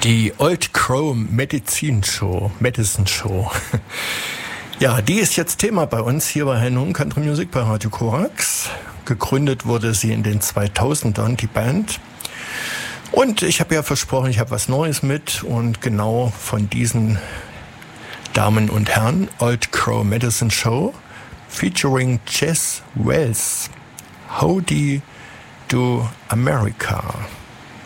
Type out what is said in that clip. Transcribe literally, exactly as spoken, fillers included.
Die Old Crow Medicine Show, Medicine Show. Ja, die ist jetzt Thema bei uns hier bei High Noon Country Music bei Radio Korax. Gegründet wurde sie in den zweitausendern, die Band. Und ich habe ja versprochen, ich habe was Neues mit. Und genau von diesen Damen und Herren, Old Crow Medicine Show, featuring Jess Wells. Howdy do America.